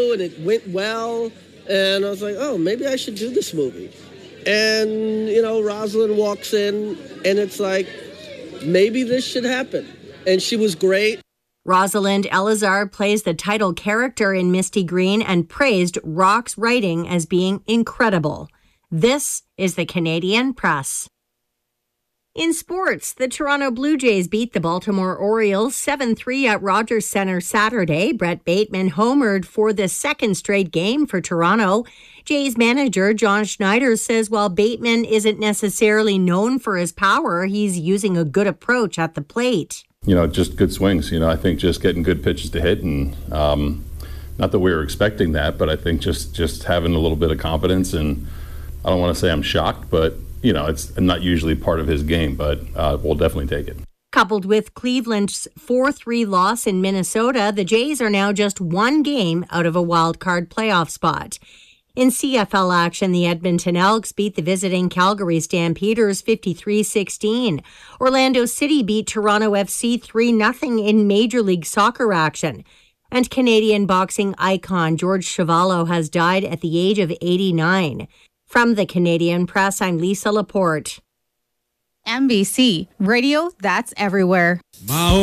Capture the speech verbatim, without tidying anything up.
through and it went well. And I was like, oh, maybe I should do this movie. And, you know, Rosalind walks in and it's like, maybe this should happen. And she was great. Rosalind Elizar plays the title character in Misty Green and praised Rock's writing as being incredible. This is the Canadian Press. In sports, the Toronto Blue Jays beat the Baltimore Orioles seven three at Rogers Centre Saturday. Brett Bateman homered for the second straight game for Toronto. Jays manager John Schneider says while Bateman isn't necessarily known for his power, he's using a good approach at the plate. You know, just good swings. You know, I think just getting good pitches to hit, and um, not that we were expecting that, but I think just, just having a little bit of confidence. And I don't want to say I'm shocked, but you know, it's not usually part of his game, but uh, we'll definitely take it. Coupled with Cleveland's four three loss in Minnesota, the Jays are now just one game out of a wild card playoff spot. In C F L action, the Edmonton Elks beat the visiting Calgary Stampeders fifty-three sixteen. Orlando City beat Toronto F C three nothing in Major League Soccer action. And Canadian boxing icon George Chuvalo has died at the age of eighty-nine. From the Canadian Press, I'm Lisa Laporte. N B C Radio, that's everywhere.